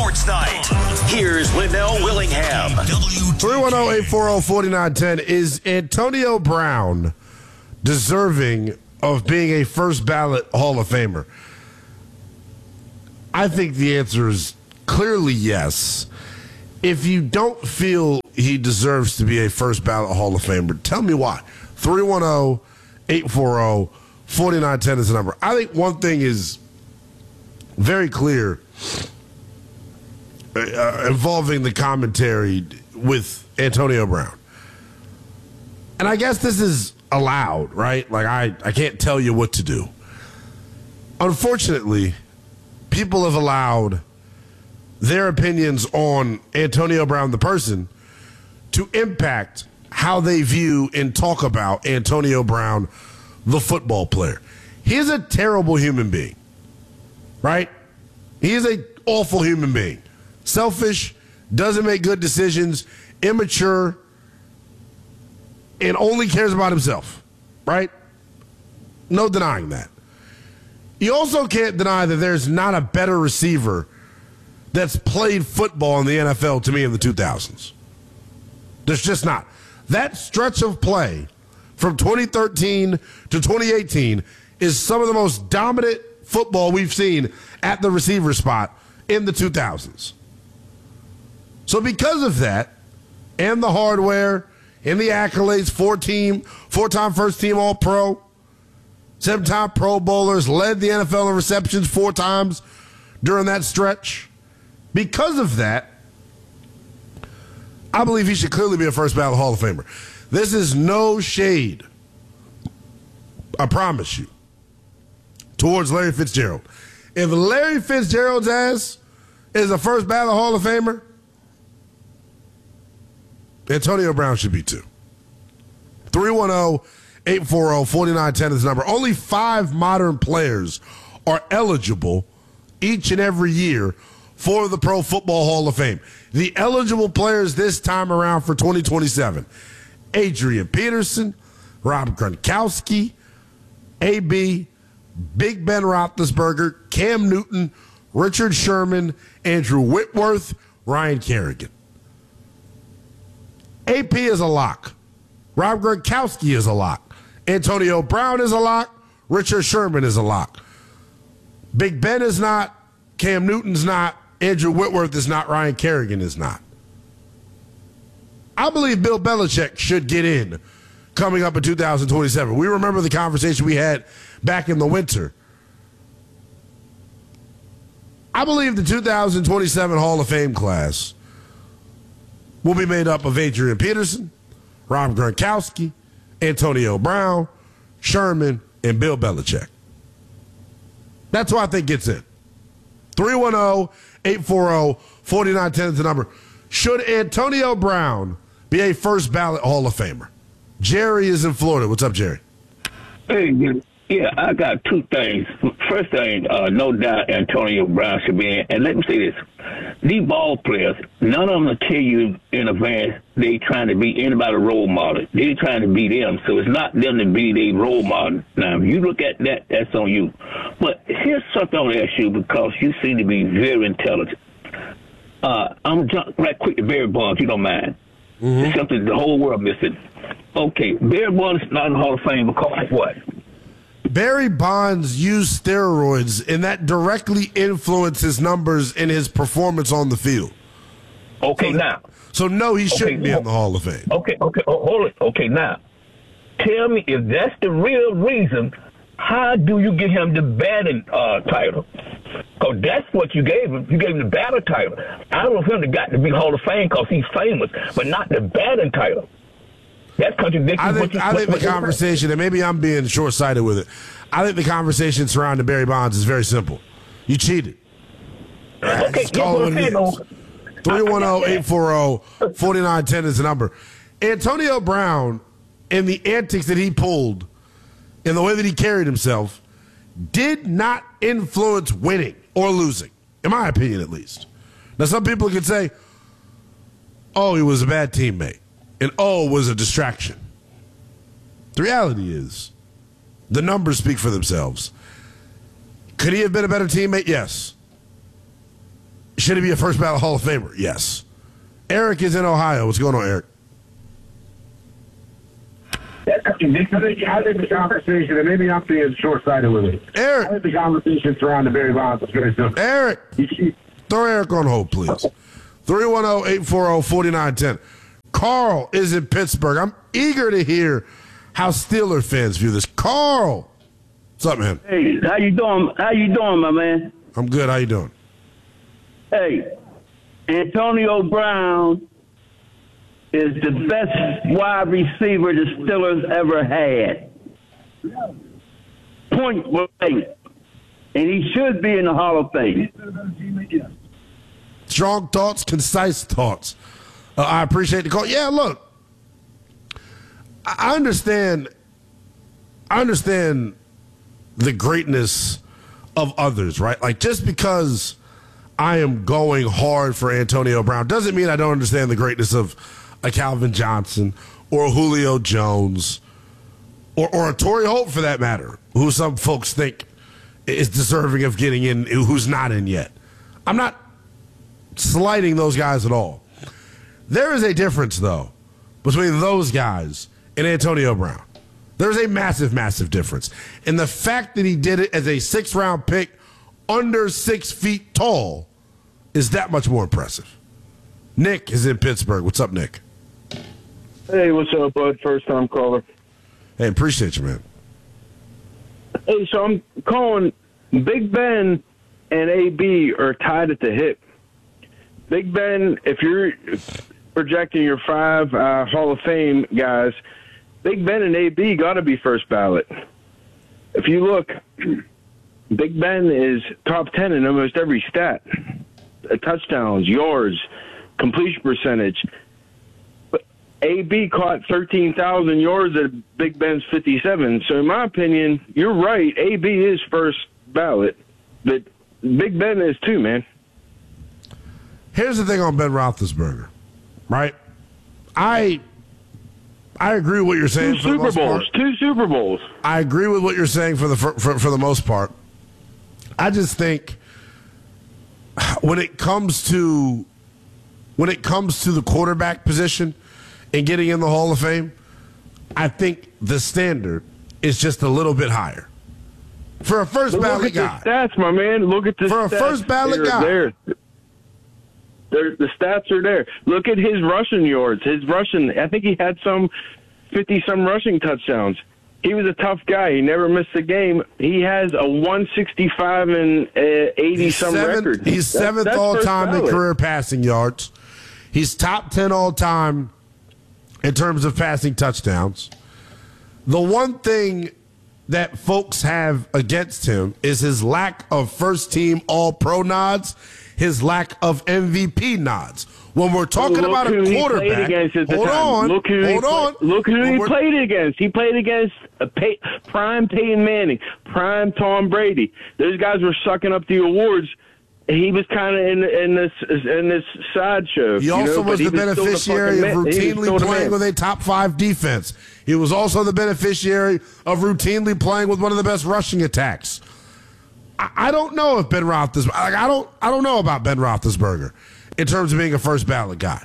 Sports Night. Here's Linnell Willingham. 310-840-4910. Is Antonio Brown deserving of being a first ballot Hall of Famer? I think the answer is clearly yes. If you don't feel he deserves to be a first ballot Hall of Famer, tell me why. 310-840-4910 is the number. I think one thing is very clear involving the commentary with Antonio Brown. And I guess this is allowed, right? Like, I can't tell you what to do. Unfortunately, people have allowed their opinions on Antonio Brown, the person, to impact how they view and talk about Antonio Brown, the football player. He is a terrible human being, right? He is an awful human being. Selfish, doesn't make good decisions, immature, and only cares about himself, right? No denying that. You also can't deny that there's not a better receiver that's played football in the NFL to me in the 2000s. There's just not. That stretch of play from 2013 to 2018 is some of the most dominant football we've seen at the receiver spot in the 2000s. So because of that, and the hardware, and the accolades, four-time first-team All-Pro, 7-time Pro Bowlers, led the NFL in receptions 4 times during that stretch. Because of that, I believe he should clearly be a first ballot Hall of Famer. This is no shade, I promise you, towards Larry Fitzgerald. If Larry Fitzgerald's ass is a first ballot Hall of Famer, Antonio Brown should be too. 310-840-4910 is the number. Only 5 modern players are eligible each and every year for the Pro Football Hall of Fame. The eligible players this time around for 2027: Adrian Peterson, Rob Gronkowski, AB, Big Ben Roethlisberger, Cam Newton, Richard Sherman, Andrew Whitworth, Ryan Kerrigan. AP is a lock. Rob Gronkowski is a lock. Antonio Brown is a lock. Richard Sherman is a lock. Big Ben is not. Cam Newton's not. Andrew Whitworth is not. Ryan Kerrigan is not. I believe Bill Belichick should get in coming up in 2027. We remember the conversation we had back in the winter. I believe the 2027 Hall of Fame class will be made up of Adrian Peterson, Rob Gronkowski, Antonio Brown, Sherman, and Bill Belichick. That's who I think gets in. 310-840-4910 is the number. Should Antonio Brown be a first ballot Hall of Famer? Jerry is in Florida. What's up, Jerry? Hey, yeah, I got 2 things. First thing, no doubt Antonio Brown should be in. And let me say this. These ball players, none of them will tell you in advance they trying to be anybody role model. They're trying to be them. So it's not them to be their role model. Now, if you look at that, that's on you. But here's something I want to ask you because you seem to be very intelligent. I'm going to jump right quick to Barry Bonds, if you don't mind. Mm-hmm. It's something the whole world missing. Okay, Barry Bonds is not in the Hall of Fame because of what? Barry Bonds used steroids, and that directly influenced his numbers and his performance on the field. Okay, So, no, he shouldn't be in the Hall of Fame. Okay, hold it. Okay, now, tell me if that's the real reason, how do you give him the batting title? Because that's what you gave him. You gave him the batting title. I don't know if him that got to be Hall of Fame because he's famous, but not the batting title. That's contradicting. I think the conversation, and maybe I'm being short-sighted with it, I think the conversation surrounding Barry Bonds is very simple. You cheated. Okay, just call it what it is. 310-840-4910 is the number. Antonio Brown and the antics that he pulled and the way that he carried himself did not influence winning or losing, in my opinion at least. Now, some people could say, oh, he was a bad teammate. And was a distraction. The reality is, the numbers speak for themselves. Could he have been a better teammate? Yes. Should he be a first ballot Hall of Famer? Yes. Eric is in Ohio. What's going on, Eric? I think the conversation, and maybe I'm being short-sighted with it. Eric. I think the conversation surrounding Barry Bonds is going to. Eric. Throw Eric on hold, please. 310-840-4910. Carl is in Pittsburgh. I'm eager to hear how Steeler fans view this. Carl. What's up, man? Hey, how you doing? How you doing, my man? I'm good. How you doing? Hey, Antonio Brown is the best wide receiver the Steelers ever had. Point blank. And he should be in the Hall of Fame. Strong thoughts, concise thoughts. I appreciate the call. Yeah, look, I understand the greatness of others, right? Like, just because I am going hard for Antonio Brown doesn't mean I don't understand the greatness of a Calvin Johnson or a Julio Jones or a Torrey Holt, for that matter, who some folks think is deserving of getting in, who's not in yet. I'm not slighting those guys at all. There is a difference, though, between those guys and Antonio Brown. There's a massive, massive difference. And the fact that he did it as a 6th-round pick under 6 feet tall is that much more impressive. Nick is in Pittsburgh. What's up, Nick? Hey, what's up, bud? First-time caller. Hey, appreciate you, man. Hey, so I'm calling. Big Ben and AB are tied at the hip. Big Ben, if you're projecting your 5 Hall of Fame guys, Big Ben and AB got to be first ballot. If you look, Big Ben is top 10 in almost every stat. Touchdowns, yards, completion percentage. But AB caught 13,000 yards at Big Ben's 57. So in my opinion, you're right. AB is first ballot, but Big Ben is too, man. Here's the thing on Ben Roethlisberger, right? I agree with what you're saying. Two Super Bowls. I agree with what you're saying for the most part. I just think when it comes to the quarterback position and getting in the Hall of Fame, I think the standard is just a little bit higher for a first ballot guy. Look at the stats, my man. Look at the for stats. a first ballot guy. The stats are there. Look at his rushing yards. I think he had some 50-some rushing touchdowns. He was a tough guy. He never missed a game. He has a 165 and 80-some record. He's 7th all-time in career passing yards. He's top 10 all-time in terms of passing touchdowns. The one thing that folks have against him is his lack of first-team All-Pro nods, his lack of MVP nods. When we're talking about a quarterback, Look who he played against. He played against prime Peyton Manning, prime Tom Brady. Those guys were sucking up the awards. He was kind of in this sideshow. He also was the beneficiary of routinely playing with a top 5 defense. He was also the beneficiary of routinely playing with one of the best rushing attacks. I don't know if Ben Roethlisberger. I don't know about Ben Roethlisberger in terms of being a first ballot guy.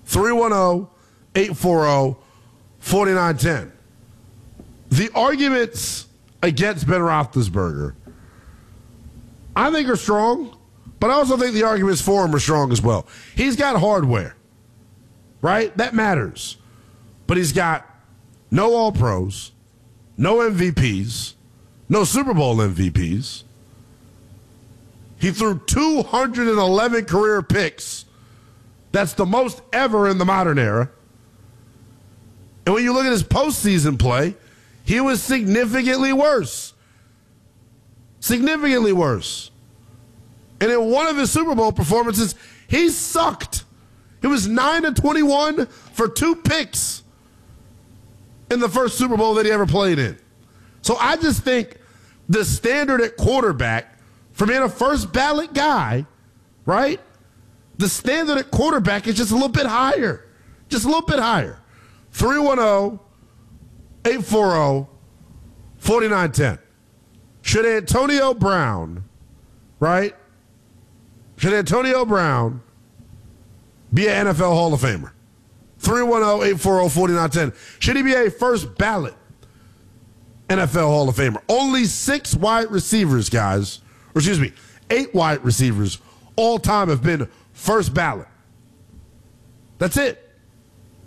310-840-4910. The arguments against Ben Roethlisberger, I think, are strong, but I also think the arguments for him are strong as well. He's got hardware, right? That matters. But he's got no All-Pros, no MVPs, no Super Bowl MVPs. He threw 211 career picks. That's the most ever in the modern era. And when you look at his postseason play, he was significantly worse. Significantly worse. And in one of his Super Bowl performances, he sucked. It was 9-21 for 2 picks in the first Super Bowl that he ever played in. So I just think the standard at quarterback for being a first ballot guy, right? The standard at quarterback is just a little bit higher. Just a little bit higher. 310-840-4910. Should Antonio Brown, right, Should Antonio Brown be an NFL Hall of Famer? 310-840-4910. Should he be a first ballot NFL Hall of Famer? Only 6 wide receivers, guys, or excuse me, 8 wide receivers all time have been first ballot. That's it.